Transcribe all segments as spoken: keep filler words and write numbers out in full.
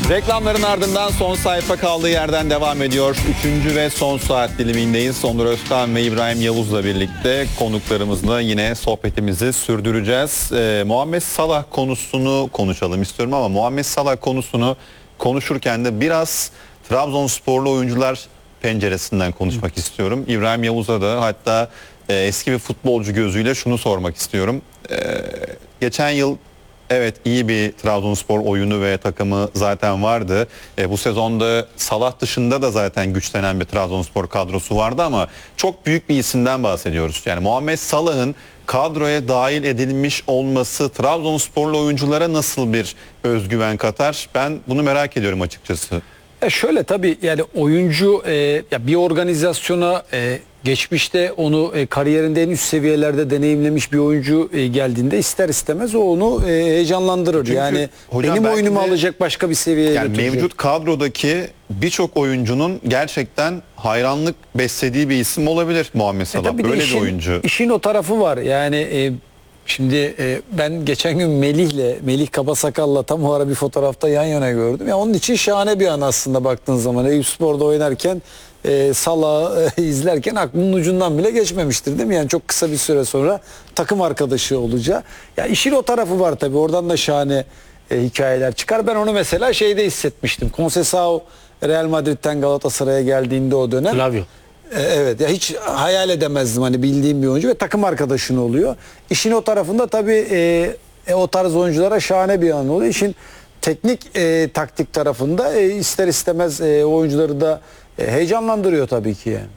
Reklamların ardından son sayfa kaldığı yerden devam ediyor. Üçüncü ve son saat dilimindeyiz. Onur Özkan ve İbrahim Yavuz'la birlikte konuklarımızla yine sohbetimizi sürdüreceğiz. Ee, Muhammed Salah konusunu konuşalım istiyorum ama Muhammed Salah konusunu konuşurken de biraz Trabzonsporlu oyuncular penceresinden konuşmak Hı. istiyorum. İbrahim Yavuz'a da hatta e, eski bir futbolcu gözüyle şunu sormak istiyorum. E, geçen yıl evet iyi bir Trabzonspor oyunu ve takımı zaten vardı. E, bu sezonda Salah dışında da zaten güçlenen bir Trabzonspor kadrosu vardı ama çok büyük bir isimden bahsediyoruz. Yani Muhammed Salah'ın kadroya dahil edilmiş olması Trabzonsporlu oyunculara nasıl bir özgüven katar? Ben bunu merak ediyorum açıkçası. E şöyle tabii yani oyuncu e, ya bir organizasyona e, geçmişte onu e, kariyerinde en üst seviyelerde deneyimlemiş bir oyuncu e, geldiğinde ister istemez o onu e, heyecanlandırır. Çünkü yani hocam, benim oyunumu alacak başka bir seviyeye yani götürecek. Mevcut kadrodaki birçok oyuncunun gerçekten hayranlık beslediği bir isim olabilir Muhammed Salah. E Böyle işin, bir oyuncu. İşin o tarafı var. Yani e, şimdi e, ben geçen gün Melih'le, Melih Kabasakal'la tam o ara bir fotoğrafta yan yana gördüm. Ya onun için şahane bir an aslında baktığın zaman. Eyüpspor'da oynarken e, Salah'ı e, izlerken aklının ucundan bile geçmemiştir değil mi? Yani çok kısa bir süre sonra takım arkadaşı olacağı. Ya işin o tarafı var tabii. Oradan da şahane e, hikayeler çıkar. Ben onu mesela şeyde hissetmiştim. Conceição Real Madrid'den Galatasaray'a geldiğinde o dönem. Flavio. Evet ya hiç hayal edemezdim hani bildiğim bir oyuncu ve takım arkadaşın oluyor. İşin o tarafında tabii e, e, o tarz oyunculara şahane bir an oluyor. İşin teknik e, taktik tarafında e, ister istemez e, oyuncuları da e, heyecanlandırıyor tabii ki yani.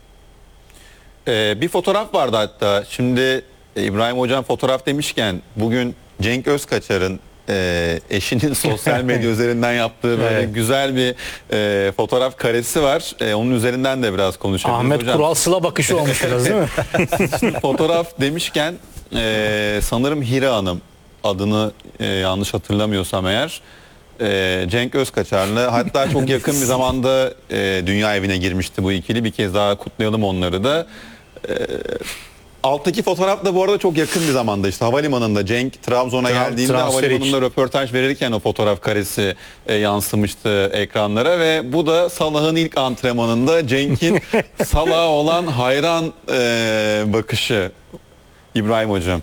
Ee, bir fotoğraf vardı hatta. Şimdi e, İbrahim Hocam fotoğraf demişken bugün Cenk Özkaçar'ın e, eşinin sosyal medya üzerinden yaptığı böyle Evet. güzel bir e, fotoğraf karesi var. E, onun üzerinden de biraz konuşabiliriz Ahmet hocam. Kural Sıla bakışı olmuş biraz değil mi? Şimdi fotoğraf demişken e, sanırım Hira Hanım adını e, yanlış hatırlamıyorsam eğer e, Cenk Özkaçar'la hatta çok yakın bir zamanda e, dünya evine girmişti bu ikili. Bir kez daha kutlayalım onları da. E, alttaki fotoğraf da bu arada çok yakın bir zamanda işte havalimanında Cenk Trabzon'a Tra geldiğinde havalimanında için. röportaj verirken o fotoğraf karesi e, yansımıştı ekranlara ve bu da Salah'ın ilk antrenmanında Cenk'in Salah'a olan hayran e, bakışı. İbrahim Hocam.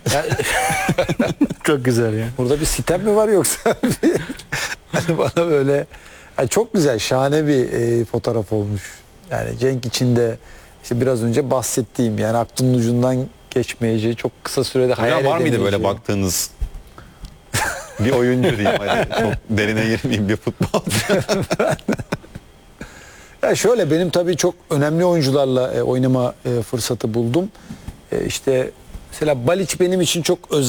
Çok güzel ya. Burada bir sitem mi var yoksa? Hani bana böyle yani çok güzel şahane bir e, fotoğraf olmuş. Yani Cenk için de işte biraz önce bahsettiğim yani aklının ucundan geçmeyeceği çok kısa sürede hayal Hocam var mıydı edemeyeceği. böyle baktığınız bir oyuncu diyeyim hadi çok derine girmeyeyim bir futbolcu. Ya şöyle benim tabii çok önemli oyuncularla e, oynama e, fırsatı buldum. E, işte mesela Balić benim için çok özel.